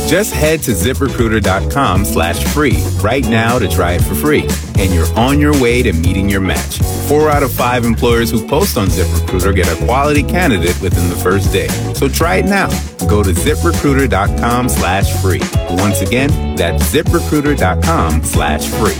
Just head to ZipRecruiter.com/free right now to try it for free. And you're on your way to meeting your match. 4 out of 5 employers who post on ZipRecruiter get a quality candidate within the first day. So try it now. Go to ZipRecruiter.com/free. Once again, that's ZipRecruiter.com/free.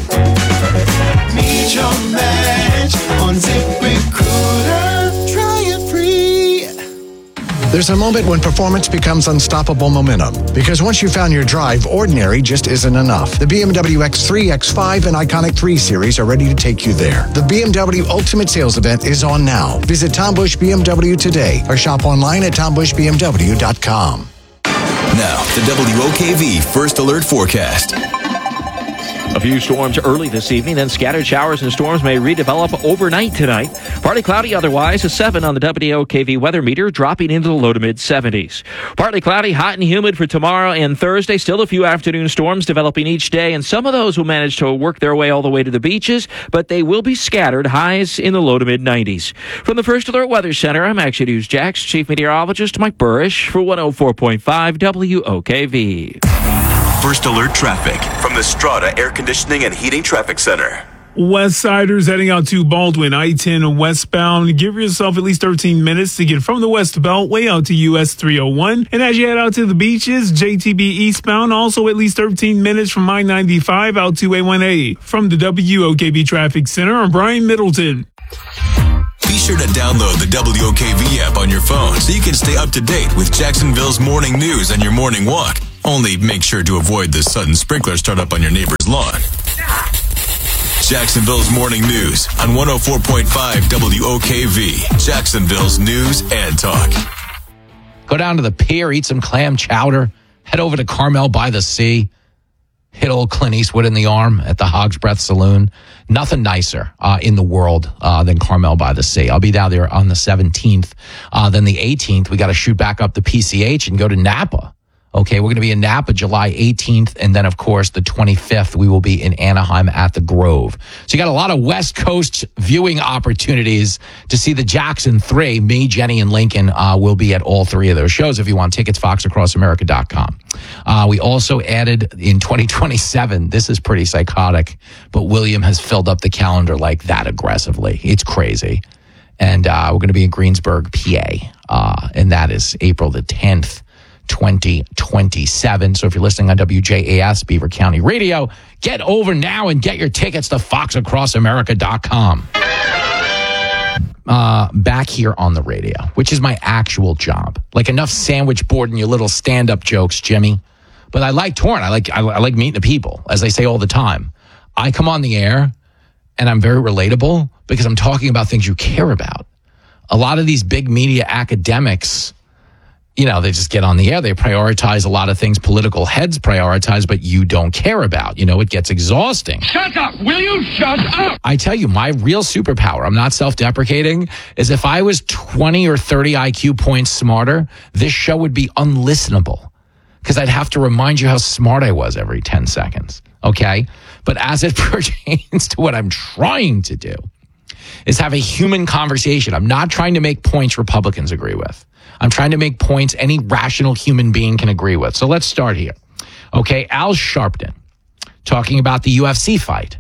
Meet your match on ZipRecruiter. Try it free. There's a moment when performance becomes unstoppable momentum. Because once you found your drive, ordinary just isn't enough. The BMW X3, X5, and Iconic 3 Series are ready to take you there. The BMW Ultimate Sales Event is on now. Visit Tom Busch BMW today or shop online at TomBuschBMW.com. Now, the WOKV First Alert Forecast. A few storms early this evening, then scattered showers and storms may redevelop overnight tonight. Partly cloudy otherwise, a 7 on the WOKV weather meter, dropping into the low to mid-70s. Partly cloudy, hot and humid for tomorrow and Thursday. Still a few afternoon storms developing each day, and some of those will manage to work their way all the way to the beaches, but they will be scattered, highs in the low to mid-90s. From the First Alert Weather Center, I'm Action News Jax Chief Meteorologist Mike Burrish for 104.5 WOKV. First Alert Traffic from the Strata Air Conditioning and Heating Traffic Center. West Siders heading out to Baldwin, I-10 westbound. Give yourself at least 13 minutes to get from the West Beltway out to US 301. And as you head out to the beaches, JTB eastbound, also at least 13 minutes from I-95 out to A1A. From the WOKV Traffic Center, I'm Brian Middleton. Be sure to download the WOKV app on your phone so you can stay up to date with Jacksonville's morning news and your morning walk. Only make sure to avoid the sudden sprinkler startup on your neighbor's lawn. Jacksonville's morning news on 104.5 WOKV. Jacksonville's news and talk. Go down to the pier, eat some clam chowder, head over to Carmel by the Sea, hit old Clint Eastwood in the arm at the Hog's Breath Saloon. Nothing nicer in the world than Carmel by the Sea. I'll be down there on the 17th. Then the 18th, we got to shoot back up the PCH and go to Napa. Okay, we're going to be in Napa July 18th, and then, of course, the 25th, we will be in Anaheim at the Grove. So you got a lot of West Coast viewing opportunities to see the Jackson 3. Me, Jenny, and Lincoln will be at all 3 of those shows. If you want tickets, foxacrossamerica.com. We also added in 2027, this is pretty psychotic, but William has filled up the calendar like that aggressively. It's crazy. And we're going to be in Greensburg, PA, and that is April the 10th. 2027. So if you're listening on WJAS, Beaver County Radio, get over now and get your tickets to foxacrossamerica.com. Back here on the radio, which is my actual job. Like, enough sandwich board and your little stand-up jokes, Jimmy. But I like touring. I like meeting the people, as I say all the time. I come on the air and I'm very relatable because I'm talking about things you care about. A lot of these big media academics, you know, they just get on the air. They prioritize a lot of things political heads prioritize, but you don't care about. You know, it gets exhausting. Shut up! Will you shut up? I tell you, my real superpower, I'm not self-deprecating, is if I was 20 or 30 IQ points smarter, this show would be unlistenable because I'd have to remind you how smart I was every 10 seconds. Okay? But as it pertains to what I'm trying to do is have a human conversation. I'm not trying to make points Republicans agree with. I'm trying to make points any rational human being can agree with. So let's start here. Okay, Al Sharpton, talking about the UFC fight.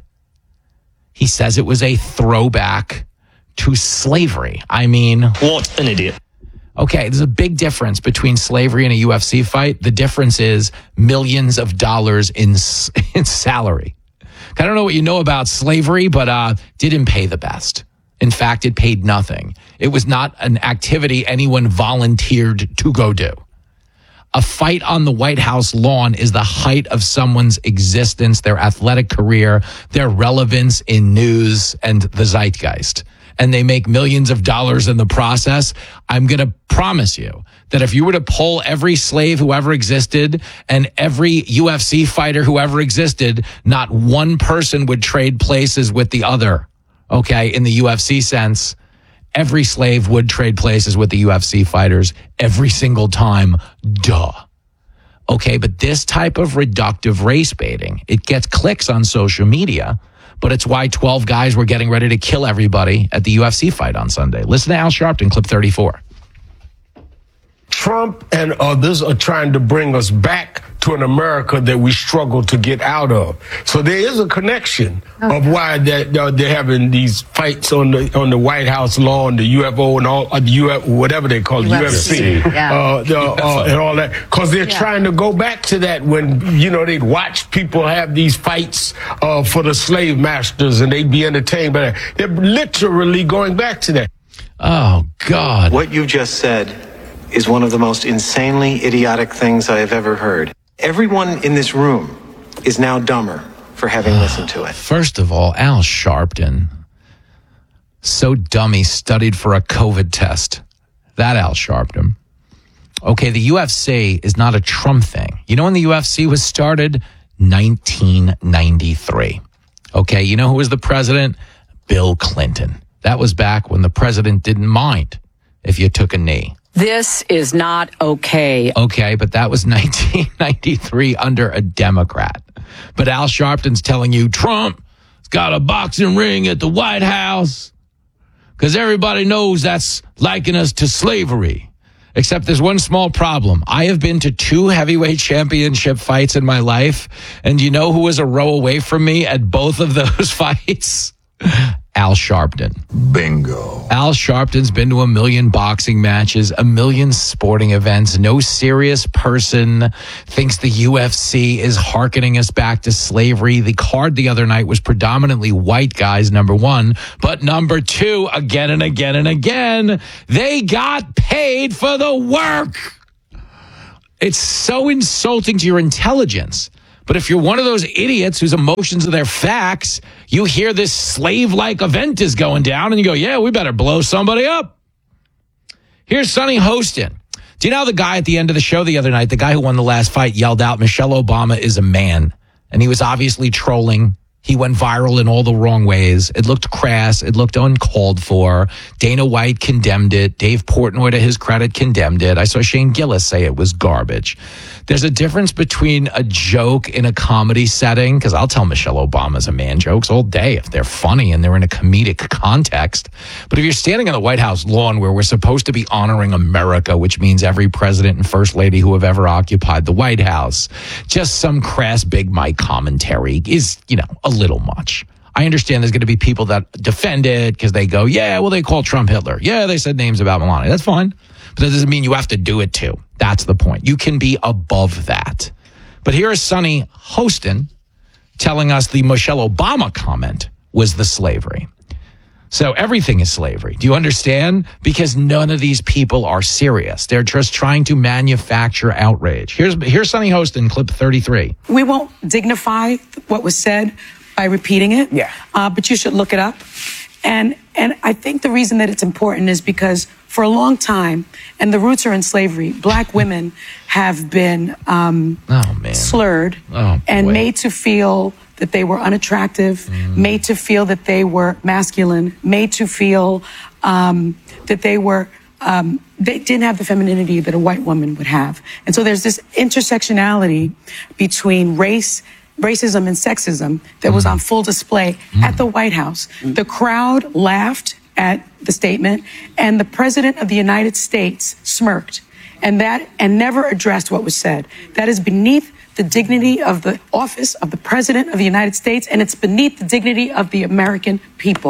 He says it was a throwback to slavery. I mean, what an idiot. Okay, there's a big difference between slavery and a UFC fight. The difference is millions of dollars in salary. I don't know what you know about slavery, but didn't pay the best. In fact, it paid nothing. It was not an activity anyone volunteered to go do. A fight on the White House lawn is the height of someone's existence, their athletic career, their relevance in news and the zeitgeist. And they make millions of dollars in the process. I'm going to promise you that if you were to poll every slave who ever existed and every UFC fighter who ever existed, not one person would trade places with the other. Okay, in the UFC sense, every slave would trade places with the UFC fighters every single time. Duh. Okay, but this type of reductive race baiting, it gets clicks on social media, but it's why 12 guys were getting ready to kill everybody at the UFC fight on Sunday. Listen to Al Sharpton, clip 34. Trump and others are trying to bring us back to an America that we struggle to get out of. So there is a connection of why they're having these fights on the White House lawn, the UFO and all whatever they call it, UFC, and all that, because they're trying to go back to that when they'd watch people have these fights for the slave masters and they'd be entertained by that. They're literally going back to that. Oh, God. What you just said is one of the most insanely idiotic things I have ever heard. Everyone in this room is now dumber for having listened to it. First of all, Al Sharpton, so dumb he studied for a COVID test. That Al Sharpton. Okay, the UFC is not a Trump thing. You know when the UFC was started? 1993. Okay, you know who was the president? Bill Clinton. That was back when the president didn't mind if you took a knee. This is not okay. Okay, but that was 1993 under a Democrat. But Al Sharpton's telling you Trump's got a boxing ring at the White House because everybody knows that's liking us to slavery. Except there's one small problem. I have been to 2 heavyweight championship fights in my life, and you know who was a row away from me at both of those fights? Al Sharpton. Bingo. Al Sharpton's been to 1 million boxing matches, 1 million sporting events. No serious person thinks the UFC is hearkening us back to slavery. The card the other night was predominantly white guys, number one. But number two, again and again and again, they got paid for the work. It's so insulting to your intelligence. But if you're one of those idiots whose emotions are their facts, you hear this slave-like event is going down and you go, yeah, we better blow somebody up. Here's Sonny Hostin. Do you know the guy at the end of the show the other night, the guy who won the last fight, yelled out, Michelle Obama is a man. And he was obviously trolling. He went viral in all the wrong ways. It looked crass. It looked uncalled for. Dana White condemned it. Dave Portnoy, to his credit, condemned it. I saw Shane Gillis say it was garbage. There's a difference between a joke in a comedy setting, because I'll tell Michelle Obama's a man jokes all day if they're funny and they're in a comedic context. But if you're standing on the White House lawn where we're supposed to be honoring America, which means every president and first lady who have ever occupied the White House, just some crass Big Mike commentary is, a little much. I understand there's going to be people that defend it because they go, yeah, well, they call Trump Hitler. Yeah, they said names about Melania. That's fine. But that doesn't mean you have to do it too. That's the point. You can be above that. But here is Sonny Hostin telling us the Michelle Obama comment was the slavery. So everything is slavery. Do you understand? Because none of these people are serious. They're just trying to manufacture outrage. Here's Sonny Hostin, clip 33. We won't dignify what was said by repeating it. Yeah. But you should look it up. And I think the reason that it's important is because for a long time, and the roots are in slavery, black women have been slurred and made to feel that they were unattractive, made to feel that they were masculine, made to feel that they didn't have the femininity that a white woman would have. And so there's this intersectionality between racism and sexism that was on full display at the White House. The crowd laughed at the statement, and the President of the United States smirked, and never addressed what was said. That is beneath the dignity of the office of the President of the United States, and it's beneath the dignity of the American people.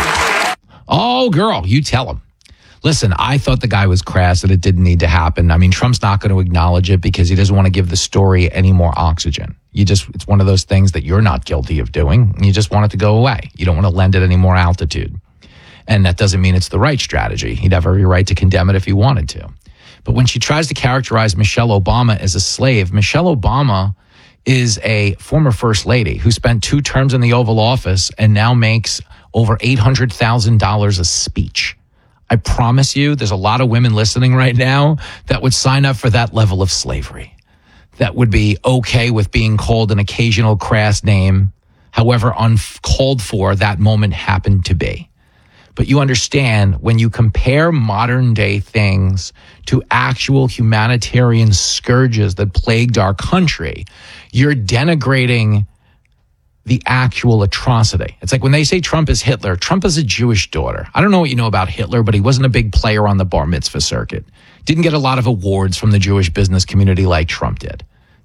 Oh, girl, you tell him. Listen, I thought the guy was crass and it didn't need to happen. I mean, Trump's not going to acknowledge it because he doesn't want to give the story any more oxygen. It's one of those things that you're not guilty of doing. You just want it to go away. You don't want to lend it any more altitude. And that doesn't mean it's the right strategy. He'd have every right to condemn it if he wanted to. But when she tries to characterize Michelle Obama as a slave, Michelle Obama is a former first lady who spent 2 terms in the Oval Office and now makes over $800,000 a speech. I promise you, there's a lot of women listening right now that would sign up for that level of slavery, that would be okay with being called an occasional crass name, however uncalled for that moment happened to be. But you understand, when you compare modern day things to actual humanitarian scourges that plagued our country, you're denigrating the actual atrocity. It's like when they say Trump is Hitler, Trump is a Jewish daughter. I don't know what you know about Hitler, but he wasn't a big player on the bar mitzvah circuit. Didn't get a lot of awards from the Jewish business community like Trump did.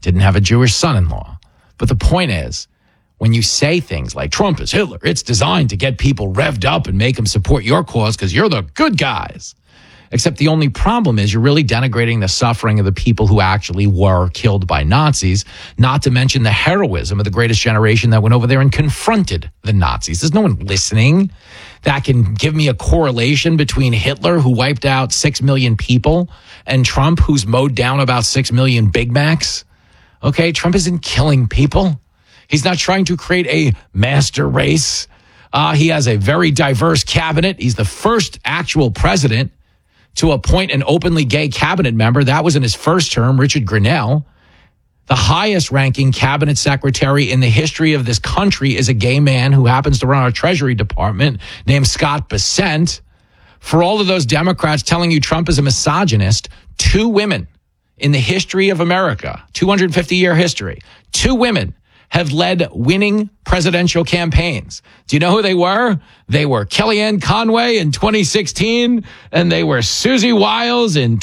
didn't have a Jewish son-in-law. But the point is, when you say things like Trump is Hitler, it's designed to get people revved up and make them support your cause because you're the good guys. Except the only problem is you're really denigrating the suffering of the people who actually were killed by Nazis, not to mention the heroism of the greatest generation that went over there and confronted the Nazis. There's no one listening that can give me a correlation between Hitler, who wiped out 6 million people, and Trump, who's mowed down about 6 million Big Macs. Okay, Trump isn't killing people. He's not trying to create a master race. He has a very diverse cabinet. He's the first actual president to appoint an openly gay cabinet member. That was in his first term, Richard Grenell. The highest ranking cabinet secretary in the history of this country is a gay man who happens to run our Treasury Department named Scott Bessent. For all of those Democrats telling you Trump is a misogynist, 2 women in the history of America, 250-year history, 2 women have led winning presidential campaigns. Do you know who they were? They were Kellyanne Conway in 2016, and they were Susie Wiles in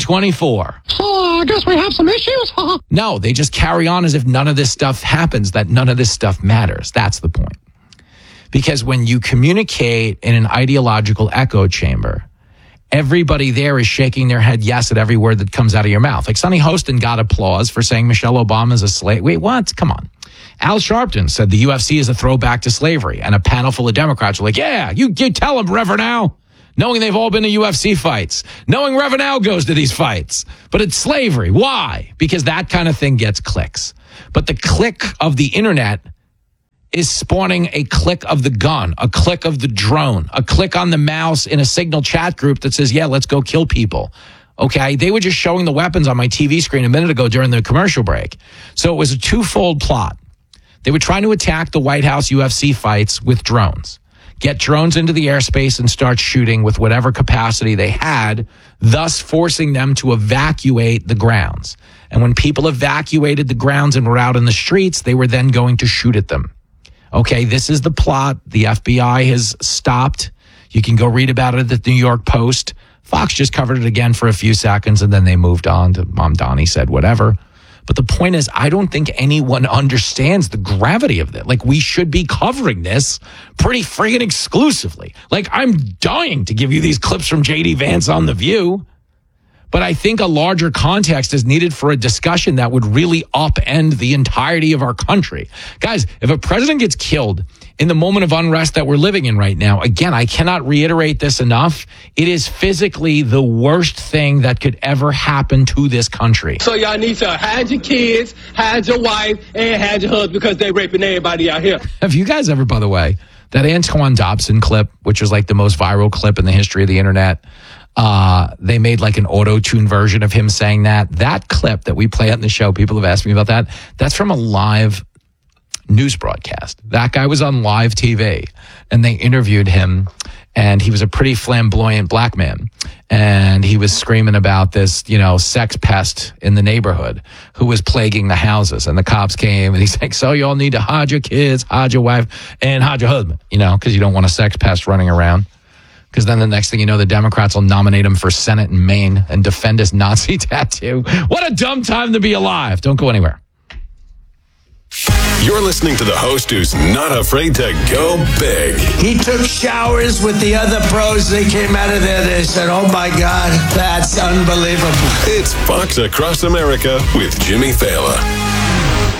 2024. Oh, I guess we have some issues, huh? No, they just carry on as if none of this stuff happens, that none of this stuff matters. That's the point. Because when you communicate in an ideological echo chamber, everybody there is shaking their head yes at every word that comes out of your mouth. Like Sonny Hostin got applause for saying Michelle Obama's a slave. Wait, what? Come on. Al Sharpton said the UFC is a throwback to slavery, and a panel full of Democrats were like, yeah, you tell them, Reverend Al, knowing they've all been to UFC fights, knowing Reverend Al goes to these fights, but it's slavery. Why? Because that kind of thing gets clicks. But the click of the internet is spawning a click of the gun, a click of the drone, a click on the mouse in a Signal chat group that says, yeah, let's go kill people. Okay, they were just showing the weapons on my TV screen a minute ago during the commercial break. So it was a twofold plot. They were trying to attack the White House UFC fights with drones, get drones into the airspace and start shooting with whatever capacity they had, thus forcing them to evacuate the grounds. And when people evacuated the grounds and were out in the streets, they were then going to shoot at them. Okay, this is the plot. The FBI has stopped. You can go read about it at the New York Post. Fox just covered it again for a few seconds, and then they moved on to Mom Donnie said whatever. But the point is, I don't think anyone understands the gravity of it. Like, we should be covering this pretty friggin' exclusively. Like, I'm dying to give you these clips from J.D. Vance on The View. But I think a larger context is needed for a discussion that would really upend the entirety of our country. Guys, if a president gets killed in the moment of unrest that we're living in right now, again, I cannot reiterate this enough. It is physically the worst thing that could ever happen to this country. So y'all need to hide your kids, hide your wife, and hide your husband because they raping everybody out here. Have you guys ever, by the way, that Antoine Dobson clip, which was like the most viral clip in the history of the internet, they made like an auto-tune version of him saying that clip that we play on the show, people have asked me about that. That's from a live news broadcast. That guy was on live TV and they interviewed him, and he was a pretty flamboyant black man. And he was screaming about this, sex pest in the neighborhood who was plaguing the houses. And the cops came and he's like, so you all need to hide your kids, hide your wife, and hide your husband, because you don't want a sex pest running around. Because then the next thing you know, the Democrats will nominate him for Senate in Maine and defend his Nazi tattoo. What a dumb time to be alive. Don't go anywhere. You're listening to the host who's not afraid to go big. He took showers with the other pros. They came out of there. They said, oh, my God, that's unbelievable. It's Fox Across America with Jimmy Fallon.